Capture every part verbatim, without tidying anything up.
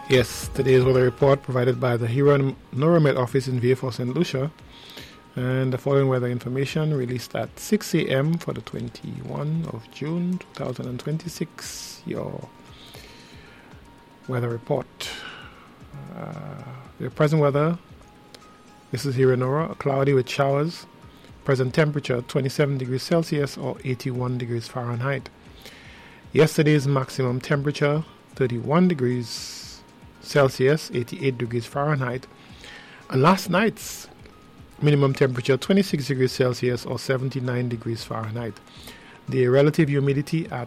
Yes, today's weather report provided by the Hero NORAMET office in V F O Saint Lucia. And the following weather information released at six a.m. for the twenty-first of June twenty twenty-six. Your weather report. Uh, the present weather, this is here in Nora, cloudy with showers. Present temperature twenty-seven degrees Celsius or eighty-one degrees Fahrenheit. Yesterday's maximum temperature thirty-one degrees Celsius, eighty-eight degrees Fahrenheit. And last night's minimum temperature twenty-six degrees Celsius or seventy-nine degrees Fahrenheit. The relative humidity at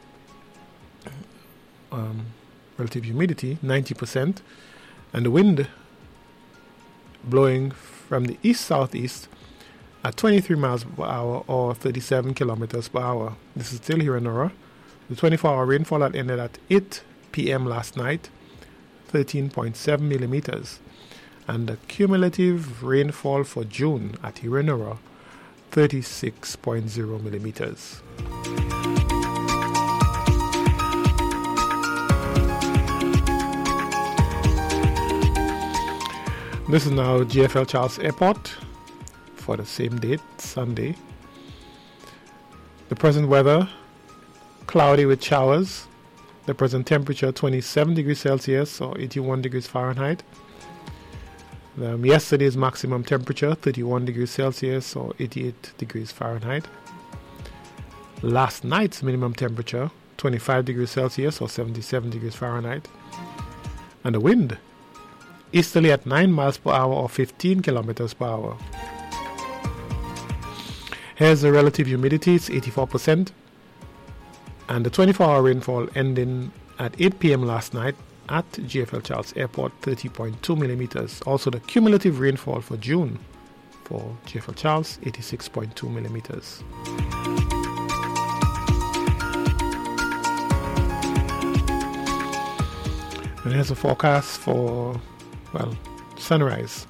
um, relative humidity ninety percent, and the wind blowing from the east southeast at twenty-three miles per hour or thirty-seven kilometers per hour. This is still here in Nora. The twenty-four hour rainfall that ended at eight p.m. last night, thirteen point seven millimeters. And the cumulative rainfall for June at Hiranora, thirty-six point zero millimeters. This is now G F L Charles Airport for the same date, Sunday. The present weather, cloudy with showers. The present temperature, twenty-seven degrees Celsius or eighty-one degrees Fahrenheit. Um, yesterday's maximum temperature, thirty-one degrees Celsius or eighty-eight degrees Fahrenheit. Last night's minimum temperature, twenty-five degrees Celsius or seventy-seven degrees Fahrenheit. And the wind, easterly at nine miles per hour or fifteen kilometers per hour. Here's the relative humidity, it's eighty-four percent. And the twenty-four hour rainfall ending at eight p.m. last night at G F L Charles Airport, thirty point two millimeters. Also the cumulative rainfall for June for G F L Charles, eighty-six point two millimeters. And here's a forecast for, well, sunrise.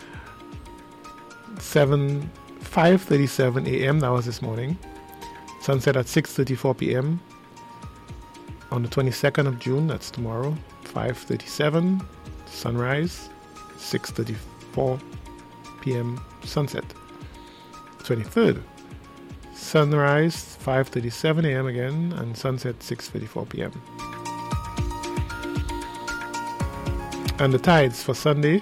seven, five thirty-seven a.m. that was this morning. Sunset at six thirty-four p.m. on the twenty-second of June, that's tomorrow. five thirty-seven sunrise, six thirty-four p.m. sunset. twenty-third sunrise, five thirty-seven a.m. again, and sunset six thirty-four p.m. And the tides for Sunday: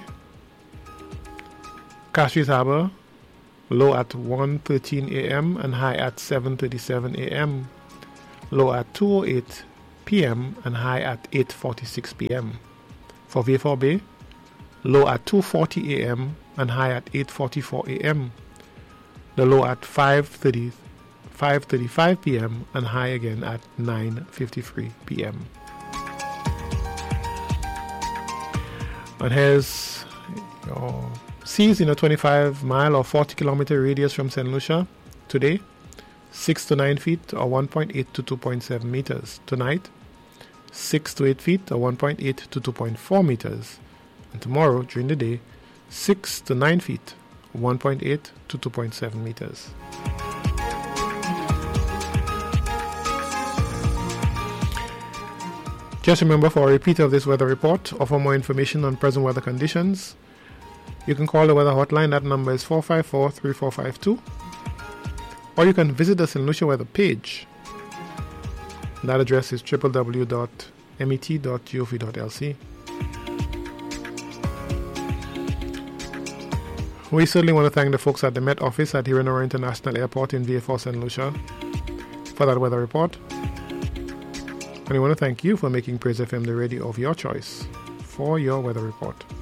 Castries Harbour, low at one thirteen a.m. and high at seven thirty-seven a.m. Low at two oh eight p.m. and high at eight forty-six p.m. For V F O Bay, low at two forty a.m. and high at eight forty-four a.m. The low at five thirty, five thirty-five p.m. and high again at nine fifty-three p.m. And here's your seas in a twenty-five mile or forty kilometer radius from Saint Lucia. Today, six to nine feet or one point eight to two point seven meters. Tonight, six to eight feet or one point eight to two point four meters. And tomorrow, during the day, six to nine feet, one point eight to two point seven meters. Just remember, for a repeat of this weather report or for more information on present weather conditions, you can call the weather hotline. That number is four five four, three four five two. Or you can visit the Saint Lucia weather page. That address is w w w dot met dot gov dot l c. We certainly want to thank the folks at the Met office at Hiranora International Airport in V F O Saint Lucia for that weather report. And we want to thank you for making Praise F M the radio of your choice for your weather report.